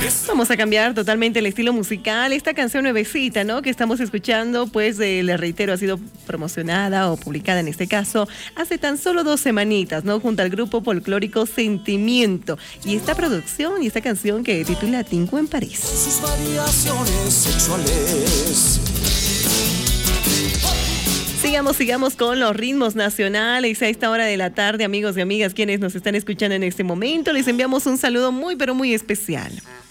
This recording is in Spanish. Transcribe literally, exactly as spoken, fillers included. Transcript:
Vamos a cambiar totalmente el estilo musical. Esta canción nuevecita, ¿no?, que estamos escuchando, pues eh, le reitero, ha sido promocionada o publicada en este caso hace tan solo dos semanitas, ¿no?, junto al grupo folclórico Sentimiento. Y esta producción y esta canción que titula Tinco en París. Sus variaciones sexuales. Sigamos, sigamos con los ritmos nacionales a esta hora de la tarde, amigos y amigas, quienes nos están escuchando en este momento. Les enviamos un saludo muy, pero muy especial.